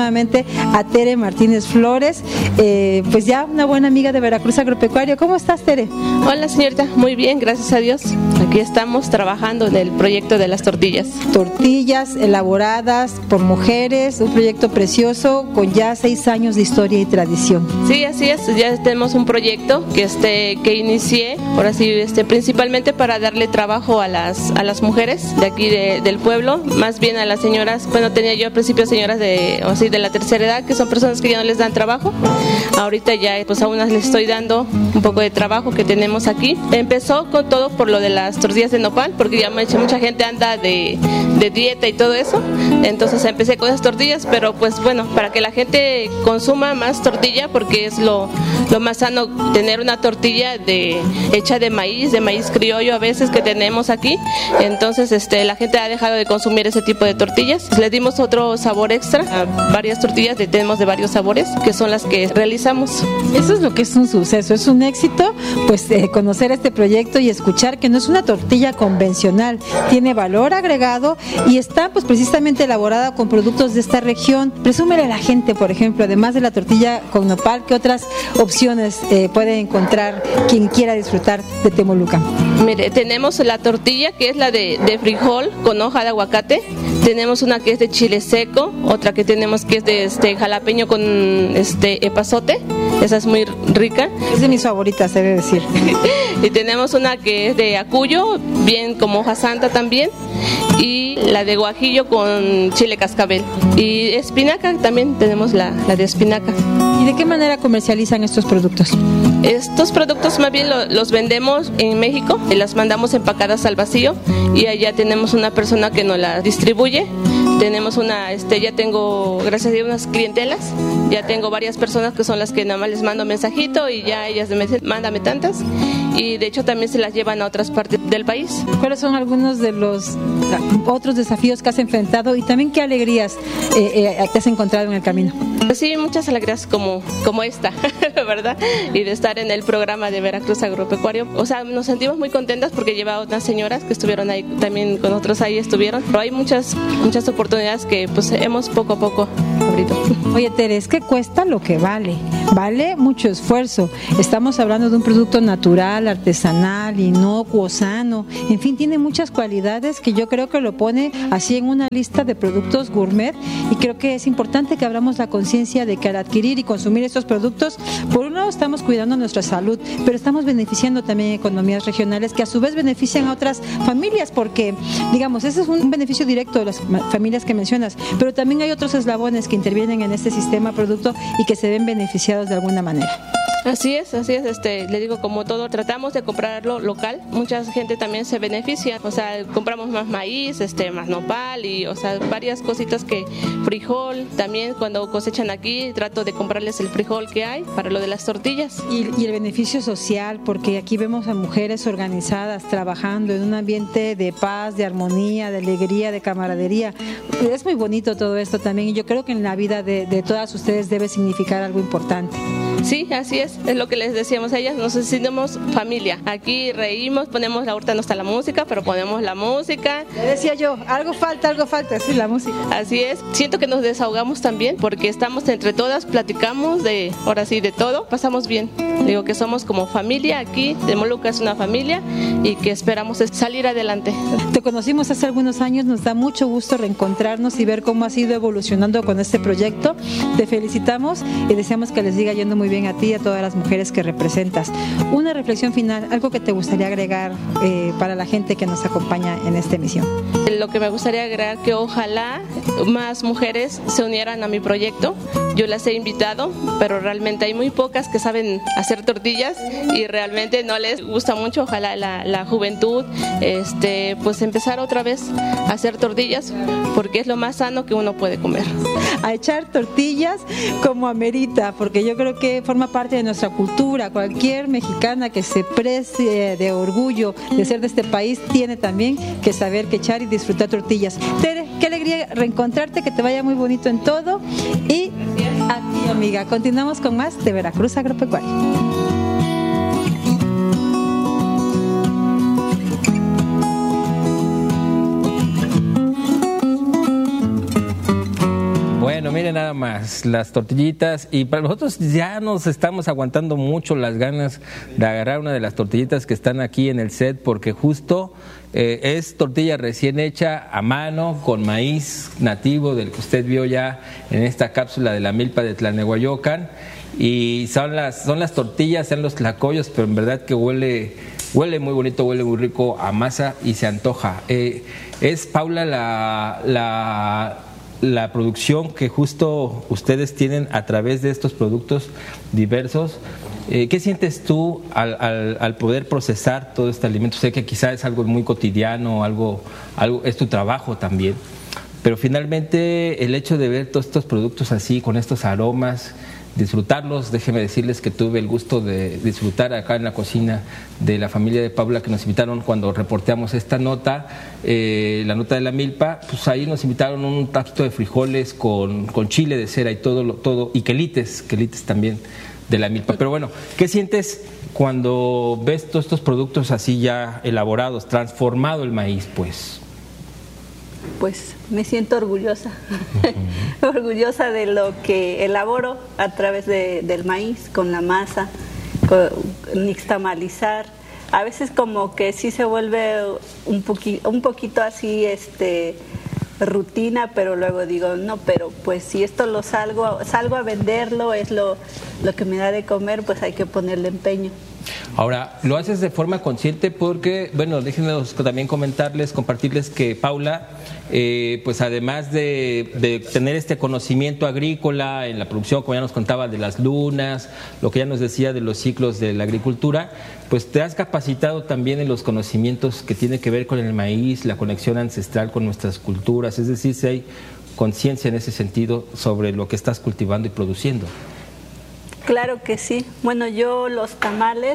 Nuevamente a Tere Martínez Flores, pues ya una buena amiga de Veracruz Agropecuario. ¿Cómo estás, Tere? Hola, señorita, muy bien, gracias a Dios. Aquí estamos trabajando en el proyecto de las tortillas. Tortillas elaboradas por mujeres, un proyecto precioso con ya 6 años de historia y tradición. Sí, así es, ya tenemos un proyecto que inicié, por así, principalmente para darle trabajo a las mujeres de aquí del pueblo, más bien a las señoras. Bueno, tenía yo al principio señoras de la tercera edad, que son personas que ya no les dan trabajo. Ahorita ya pues a unas les estoy dando un poco de trabajo que tenemos aquí. Empezó con todo por lo de las tortillas de nopal, porque ya mucha gente anda de dieta y todo eso. Entonces empecé con esas tortillas, pero pues bueno, para que la gente consuma más tortilla, porque es lo más sano tener una tortilla hecha de maíz criollo a veces que tenemos aquí. Entonces la gente ha dejado de consumir ese tipo de tortillas. Le dimos otro sabor extra a varias tortillas, tenemos de varios sabores, que son las que realizamos. Eso es lo que es un suceso, es un éxito, pues conocer este proyecto y escuchar que no es una tortilla convencional, tiene valor agregado y está pues precisamente elaborada con productos de esta región. Presúmele a la gente, por ejemplo, además de la tortilla con nopal, ¿qué otras opciones puede encontrar quien quiera disfrutar de Temoluca? Mire, tenemos la tortilla que es la de frijol con hoja de aguacate, tenemos una que es de chile seco, otra que tenemos que es de jalapeño con epazote, esa es muy rica. Es de mis favoritas, he de decir. Y tenemos una que es de acuyo, bien como hoja santa también, y la de guajillo con chile cascabel. Y espinaca, también tenemos la de espinaca. ¿Y de qué manera comercializan estos productos? Estos productos más bien los vendemos en México, las mandamos empacadas al vacío y allá tenemos una persona que nos las distribuye. Tenemos ya tengo, gracias a Dios, unas clientelas, ya tengo varias personas que son las que nada más les mando mensajito y ya ellas me dicen, mándame tantas, y de hecho también se las llevan a otras partes del país. ¿Cuáles son algunos de los otros desafíos que has enfrentado y también qué alegrías te has encontrado en el camino? Pues sí, muchas alegrías como esta, ¿verdad? Y de estar en el programa de Veracruz Agropecuario. O sea, nos sentimos muy contentas porque lleva unas señoras que estuvieron ahí, también con otros ahí estuvieron. Pero hay muchas oportunidades que pues hemos poco a poco abrido. Oye, Tere, es que cuesta lo que vale. Vale mucho esfuerzo. Estamos hablando de un producto natural, artesanal, inocuo, sano. En fin, tiene muchas cualidades que yo creo que lo pone así en una lista de productos gourmet y creo que es importante que abramos la conciencia de que al adquirir y consumir estos productos, por un lado estamos cuidando nuestra salud, pero estamos beneficiando también economías regionales que a su vez benefician a otras familias porque, digamos, ese es un beneficio directo de las familias que mencionas, pero también hay otros eslabones que intervienen en este sistema producto y que se ven beneficiados de alguna manera. Así es, le digo, como todo, tratamos de comprarlo local, mucha gente también se beneficia, o sea, compramos más maíz, más nopal y, o sea, varias cositas frijol, también cuando cosechan aquí, trato de comprarles el frijol que hay para lo de las tortillas. Y el beneficio social, porque aquí vemos a mujeres organizadas, trabajando en un ambiente de paz, de armonía, de alegría, de camaradería, es muy bonito todo esto también y yo creo que en la vida de todas ustedes debe significar algo importante. Sí, así es lo que les decíamos a ellas, nos sentimos familia. Aquí reímos, ponemos ahorita no está la música, pero ponemos la música. Le decía yo, algo falta, sí, la música. Así es, siento que nos desahogamos también, porque estamos entre todas, platicamos ahora sí, de todo, pasamos bien. Digo que somos como familia aquí, Temoluca es una familia y que esperamos salir adelante. Te conocimos hace algunos años, nos da mucho gusto reencontrarnos y ver cómo has ido evolucionando con este proyecto. Te felicitamos y deseamos que les siga yendo muy bien a ti y a todas las mujeres que representas. Una reflexión final, algo que te gustaría agregar para la gente que nos acompaña en esta emisión. Lo que me gustaría agregar que ojalá más mujeres se unieran a mi proyecto. Yo las he invitado, pero realmente hay muy pocas que saben hacer tortillas y realmente no les gusta mucho. Ojalá la juventud pues empezar otra vez a hacer tortillas porque es lo más sano que uno puede comer. A echar tortillas como amerita, porque yo creo que forma parte de nuestra cultura. Cualquier mexicana que se precie de orgullo de ser de este país tiene también que saber que echar y disfrutar tortillas. Tere, qué alegría reencontrarte, que te vaya muy bonito en todo y a ti, amiga. Continuamos con más de Veracruz Agropecuario. Bueno, Bueno, miren nada más, las tortillitas, y para nosotros ya nos estamos aguantando mucho las ganas de agarrar una de las tortillitas que están aquí en el set, porque justo es tortilla recién hecha a mano con maíz nativo del que usted vio ya en esta cápsula de la milpa de Tlanehuayocan, y son las tortillas, son los tlacoyos, pero en verdad que huele muy bonito, huele muy rico a masa y se antoja. Es, Paula, la producción que justo ustedes tienen a través de estos productos diversos. ¿Qué sientes tú al poder procesar todo este alimento? Sé que quizás es algo muy cotidiano, algo es tu trabajo también, pero finalmente el hecho de ver todos estos productos así, con estos aromas, disfrutarlos. Déjenme decirles que tuve el gusto de disfrutar acá en la cocina de la familia de Paula, que nos invitaron cuando reporteamos esta nota, la nota de la milpa. Pues ahí nos invitaron un taquito de frijoles con chile de cera y todo, y quelites también de la milpa. Pero bueno, ¿qué sientes cuando ves todos estos productos así ya elaborados, transformado el maíz, pues? Pues me siento orgullosa, orgullosa de lo que elaboro a través del maíz, con la masa, con nixtamalizar. A veces como que sí se vuelve un poquito así rutina, pero luego digo, no, pero pues si esto lo salgo a venderlo, es lo que me da de comer, pues hay que ponerle empeño. Ahora, lo haces de forma consciente porque, bueno, déjenme también compartirles que Paula, pues además de tener este conocimiento agrícola en la producción, como ya nos contaba, de las lunas, lo que ya nos decía de los ciclos de la agricultura, pues te has capacitado también en los conocimientos que tienen que ver con el maíz, la conexión ancestral con nuestras culturas, es decir, si hay conciencia en ese sentido sobre lo que estás cultivando y produciendo. Claro que sí. Bueno, yo los tamales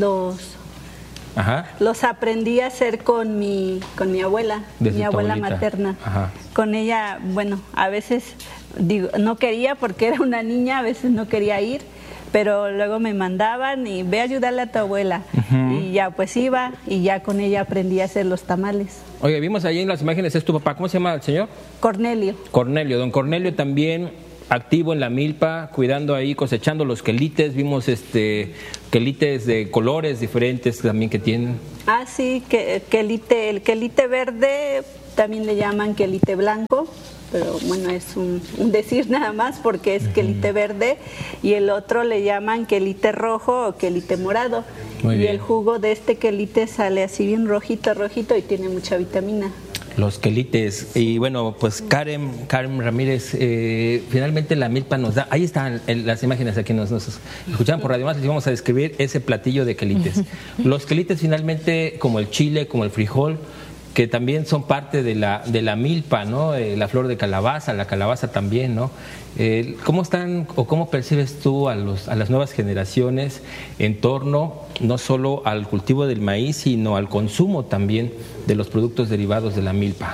los aprendí a hacer con mi abuela, mi abuela materna. Ajá. Con ella, bueno, a veces no quería porque era una niña, a veces no quería ir, pero luego me mandaban y ve a ayudarle a tu abuela. Uh-huh. Y ya pues iba y ya con ella aprendí a hacer los tamales. Oye, vimos ahí en las imágenes, es tu papá, ¿cómo se llama el señor? Cornelio. Don Cornelio también activo en la milpa, cuidando ahí, cosechando los quelites. Vimos quelites de colores diferentes también que tienen. Ah, sí, el quelite verde también le llaman quelite blanco, pero bueno, es un decir nada más porque es quelite verde, y el otro le llaman quelite rojo o quelite morado. Muy bien. El jugo de este quelite sale así bien rojito y tiene mucha vitamina. Los quelites. Y bueno, pues Karen Ramírez, finalmente la milpa nos da, ahí están las imágenes aquí, nos escuchaban por Radio Más, les vamos a describir ese platillo de quelites. Los quelites finalmente, como el chile, como el frijol, que también son parte de la milpa, ¿no? La flor de calabaza, la calabaza también, ¿no? ¿Cómo están o cómo percibes tú a las nuevas generaciones en torno no solo al cultivo del maíz, sino al consumo también de los productos derivados de la milpa?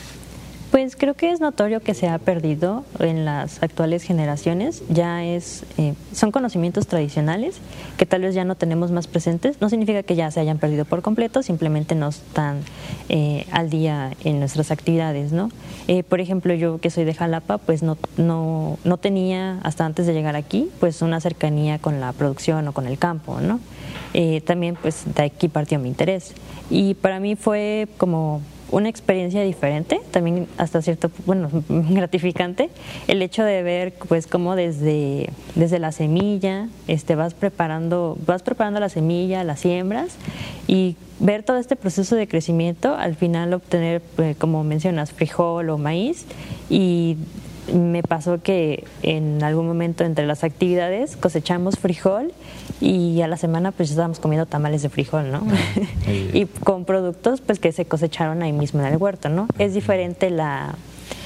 Pues creo que es notorio que se ha perdido en las actuales generaciones. Ya son conocimientos tradicionales que tal vez ya no tenemos más presentes. No significa que ya se hayan perdido por completo, simplemente no están al día en nuestras actividades, ¿no? Por ejemplo, yo que soy de Jalapa, pues no tenía hasta antes de llegar aquí, pues una cercanía con la producción o con el campo, ¿no? También pues de aquí partió mi interés. Y para mí fue como una experiencia diferente, también hasta cierto, gratificante, el hecho de ver pues cómo desde la semilla vas preparando la semilla, las siembras, y ver todo este proceso de crecimiento, al final obtener, como mencionas, frijol o maíz. Y me pasó que en algún momento entre las actividades cosechamos frijol y a la semana pues estábamos comiendo tamales de frijol, ¿no? Y con productos pues que se cosecharon ahí mismo en el huerto, ¿no? Es diferente la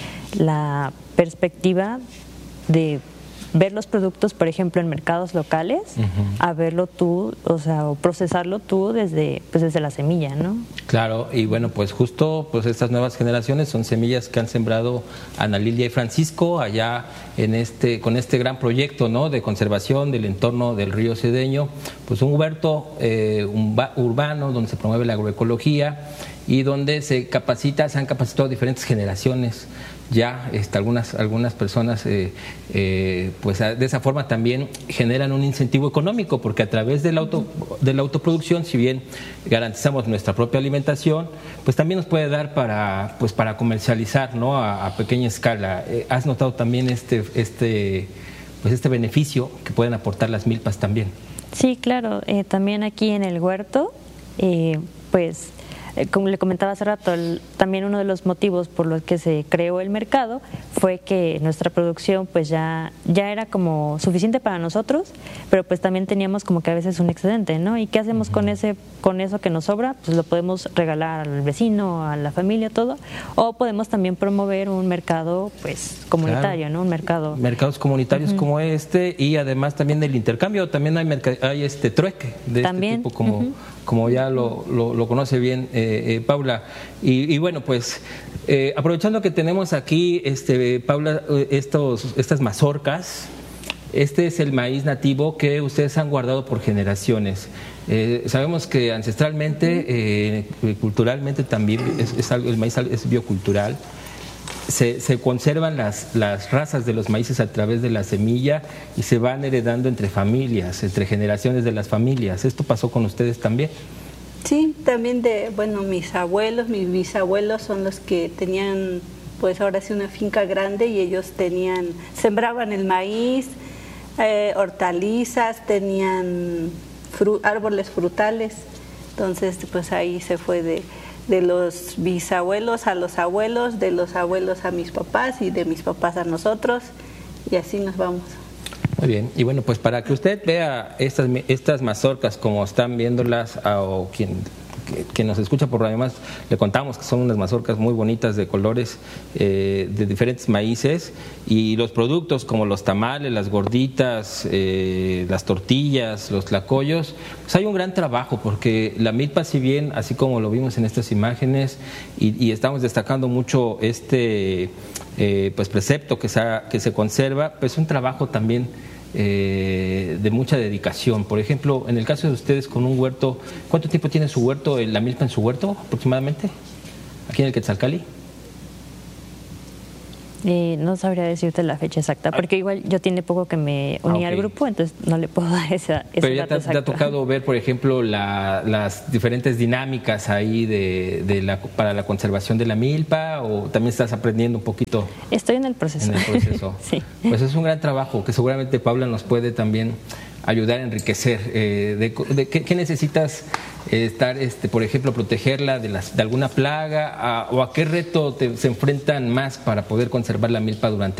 perspectiva de ver los productos, por ejemplo, en mercados locales, a verlo tú, o procesarlo tú desde la semilla, ¿no? Claro, y bueno, pues justo estas nuevas generaciones son semillas que han sembrado Ana Lilia y Francisco allá con este gran proyecto, ¿no?, de conservación del entorno del río Cedeño, pues un huerto urbano donde se promueve la agroecología y donde se han capacitado diferentes generaciones ya algunas personas pues de esa forma también generan un incentivo económico, porque a través de la autoproducción, si bien garantizamos nuestra propia alimentación, pues también nos puede dar para comercializar, ¿no? a pequeña escala. ¿Has notado también este beneficio que pueden aportar las milpas también? Sí, claro. También aquí en el huerto, pues como le comentaba hace rato, también uno de los motivos por los que se creó el mercado fue que nuestra producción pues ya era como suficiente para nosotros, pero pues también teníamos como que a veces un excedente, ¿no? ¿Y qué hacemos con eso que nos sobra? Pues lo podemos regalar al vecino, a la familia, todo, o podemos también promover un mercado pues comunitario, claro, ¿no? Un mercados comunitarios como este, y además también del intercambio, también hay trueque de también, este tipo como ya lo conoce bien Paula. Y bueno, pues aprovechando que tenemos aquí, Paula, estas mazorcas, este es el maíz nativo que ustedes han guardado por generaciones. Sabemos que ancestralmente, culturalmente también, el maíz es biocultural. Se conservan las razas de los maíces a través de la semilla y se van heredando entre familias, entre generaciones de las familias. ¿Esto pasó con ustedes también? Sí, también mis abuelos, mis bisabuelos son los que tenían, pues ahora sí, una finca grande, y ellos sembraban el maíz, hortalizas, tenían árboles frutales. Entonces, pues ahí se fue de los bisabuelos a los abuelos, de los abuelos a mis papás y de mis papás a nosotros, y así nos vamos. Muy bien, y bueno, pues para que usted vea estas mazorcas como están viéndolas, o quien nos escucha por Radio Más, le contamos que son unas mazorcas muy bonitas de colores, de diferentes maíces, y los productos como los tamales, las gorditas, las tortillas, los tlacoyos, pues hay un gran trabajo, porque la milpa, si bien, así como lo vimos en estas imágenes, y estamos destacando mucho pues precepto que se conserva, pues un trabajo también de mucha dedicación. Por ejemplo, en el caso de ustedes con un huerto, ¿cuánto tiempo tiene su huerto, la milpa en su huerto aproximadamente, aquí en el Quetzalcalli? No sabría decirte la fecha exacta, porque igual yo tiene poco que me uní al grupo, entonces no le puedo dar ese Pero ya dato te ha tocado ver, por ejemplo, las diferentes dinámicas ahí para la conservación de la milpa, o también estás aprendiendo un poquito. Estoy en el proceso. Sí. Pues es un gran trabajo que seguramente Paula nos puede también ayudar a enriquecer. ¿Qué necesitas por ejemplo, protegerla de alguna plaga, o a qué reto se enfrentan más para poder conservar la milpa durante